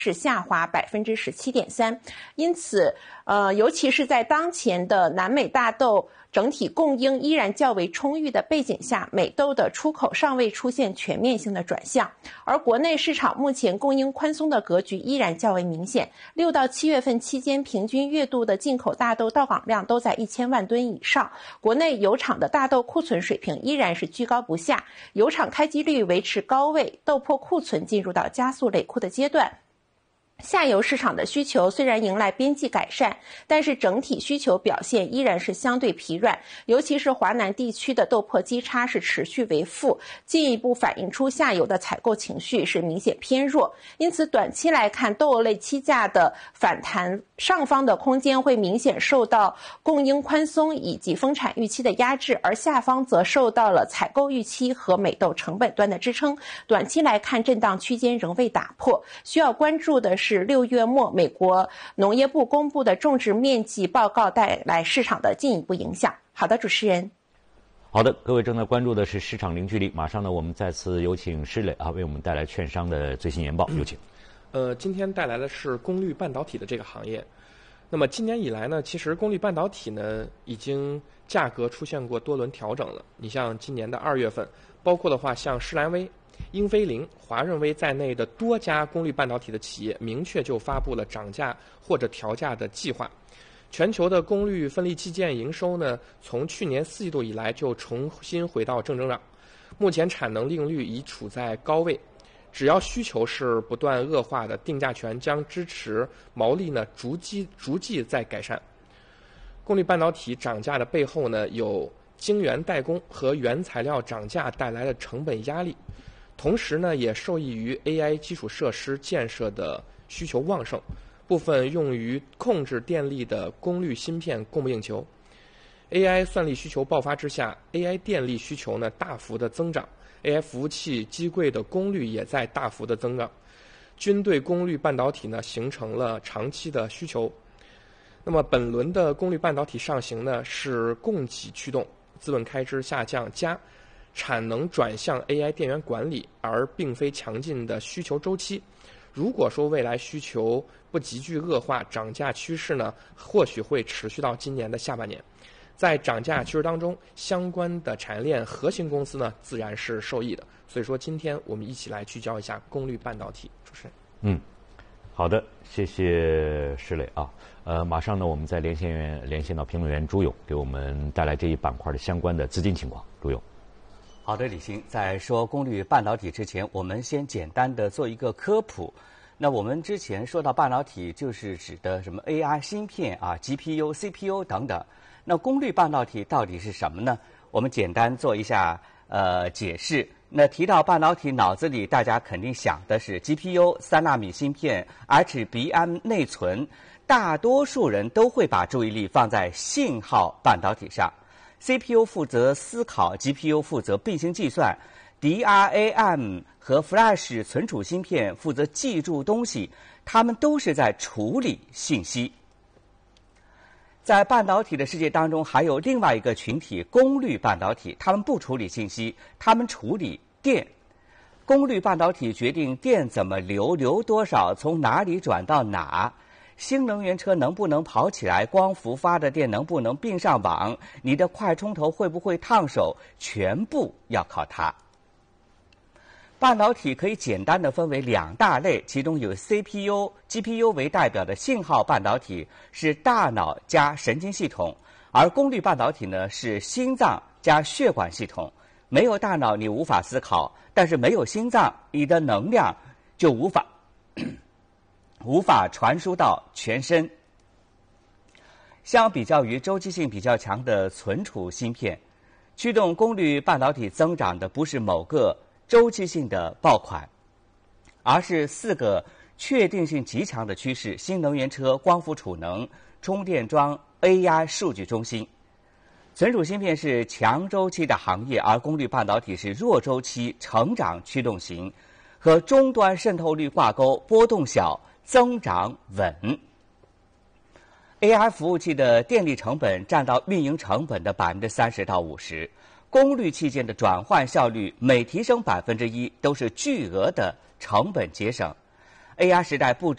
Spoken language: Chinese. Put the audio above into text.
是下滑17.3%，因此，尤其是在当前的南美大豆整体供应依然较为充裕的背景下，美豆的出口尚未出现全面性的转向，而国内市场目前供应宽松的格局依然较为明显。6到7月份期间，平均月度的进口大豆到港量都在1000万吨以上，国内油厂的大豆库存水平依然是居高不下，油厂开机率维持高位，豆粕库存进入到加速累库的阶段。下游市场的需求虽然迎来边际改善，但是整体需求表现依然是相对疲软，尤其是华南地区的豆粕基差是持续为负，进一步反映出下游的采购情绪是明显偏弱。因此短期来看，豆类期价的反弹上方的空间会明显受到供应宽松以及丰产预期的压制，而下方则受到了采购预期和美豆成本端的支撑。短期来看，震荡区间仍未打破，需要关注的是6月末美国农业部公布的种植面积报告带来市场的进一步影响。好的，主持人。 好的，各位正在关注的是市场零距离。马上呢，我们再次有请施磊为我们带来券商的最新研报，有请。 今天带来的是功率半导体的这个行业。那么今年以来呢，其实功率半导体呢已经价格出现过多轮调整了。你像今年的2月份，包括的话像施兰威、英飞凌、华润微在内的多家功率半导体的企业明确就发布了涨价或者调价的计划。全球的功率分立器件营收呢，从去年4季度以来就重新回到正增长，目前产能利用率已处在高位。只要需求是不断恶化的，定价权将支持毛利呢逐季在改善。功率半导体涨价的背后呢，有晶圆代工和原材料涨价带来的成本压力。同时呢，也受益于 AI 基础设施建设的需求旺盛，部分用于控制电力的功率芯片供不应求。AI 算力需求爆发之下 ，AI 电力需求呢大幅的增长 ，AI 服务器机柜的功率也在大幅的增长，均对功率半导体呢形成了长期的需求。那么本轮的功率半导体上行呢是供给驱动，资本开支下降加产能转向 AI 电源管理，而并非强劲的需求周期。如果说未来需求不急剧恶化，涨价趋势呢或许会持续到今年的下半年。在涨价趋势当中，相关的产业链核心公司呢自然是受益的。所以说今天我们一起来聚焦一下功率半导体。主持人。 好的，谢谢施磊马上呢我们再连线到评论员朱勇，给我们带来这一板块的相关的资金情况。朱勇。 好的，李欣，在说功率半导体之前，我们先简单的做一个科普。那我们之前说到半导体，就是指的什么 AI 芯片GPU、CPU 等等。那功率半导体到底是什么呢？我们简单做一下解释。那提到半导体，脑子里大家肯定想的是 GPU、3纳米芯片、HBM 内存，大多数人都会把注意力放在信号半导体上。CPU 负责思考 ，GPU 负责并行计算 ，DRAM 和 Flash 存储芯片负责记住东西，它们都是在处理信息。在半导体的世界当中，还有另外一个群体——功率半导体，它们不处理信息，它们处理电。功率半导体决定电怎么流，流多少，从哪里转到哪。新能源车能不能跑起来？光伏发的电能不能并上网？你的快充头会不会烫手？全部要靠它。半导体可以简单的分为2大类，其中有 CPU、GPU 为代表的信号半导体是大脑加神经系统，而功率半导体呢是心脏加血管系统。没有大脑你无法思考，但是没有心脏，你的能量就无法传输到全身。相比较于周期性比较强的存储芯片，驱动功率半导体增长的不是某个周期性的爆款，而是4个确定性极强的趋势：新能源车、光伏储能、充电桩、AI 数据中心。存储芯片是强周期的行业，而功率半导体是弱周期成长驱动型，和终端渗透率挂钩，波动小，增长稳。AI 服务器的电力成本占到运营成本的30%到50%，功率器件的转换效率每提升1%，都是巨额的成本节省。 AI 时代不